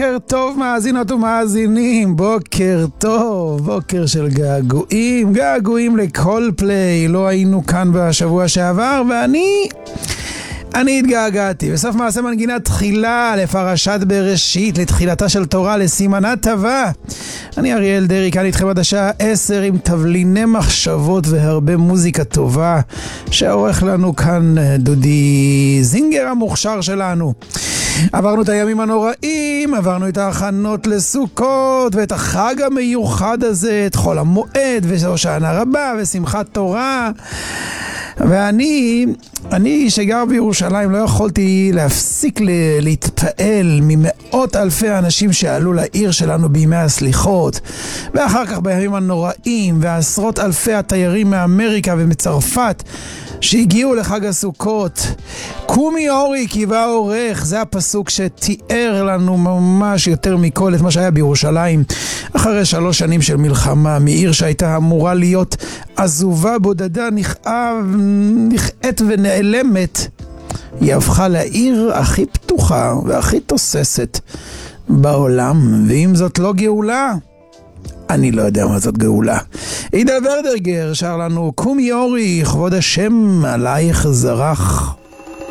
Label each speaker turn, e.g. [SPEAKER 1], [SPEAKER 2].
[SPEAKER 1] בוקר טוב מאזינות ומאזינים, בוקר טוב, בוקר של געגועים, געגועים לקולפליי. לא היינו כאן בשבוע שעבר ואני התגעגעתי. בסוף מעשה מנגינה תחילה לפרשת בראשית, לתחילתה של תורה, לסימנה טובה. אני אריאל דרי, כאן איתכם עד השעה 10 עם תבליני מחשבות והרבה מוזיקה טובה שעורך לנו כאן דודי זינגר המוכשר שלנו. עברנו את הימים הנוראים, עברנו את ההכנות לסוכות ואת החג המיוחד הזה, את חול המועד והושענא רבה ושמחת תורה. ואני שגר בירושלים לא יכולתי להפסיק להתפעל ממאות אלפי האנשים שעלו לעיר שלנו בימי הסליחות, ואחר כך בימים הנוראים, ועשרות אלפי התיירים מאמריקה ומצרפת שהגיעו לחג הסוכות. קומי אורי כי בא אורך, זה הפסוק שתיאר לנו ממש יותר מכל את מה שהיה בירושלים אחרי 3 שנים של מלחמה, מעיר שהייתה אמורה להיות עזובה, בודדה, נכאת ונעלמת. היא הפכה לעיר הכי פתוחה והכי תוססת בעולם, ואם זאת לא גאולה, אני לא יודע מה זאת גאולה. עידה ורדרגר שר לנו קומי אורי, כבוד השם עלייך זרח.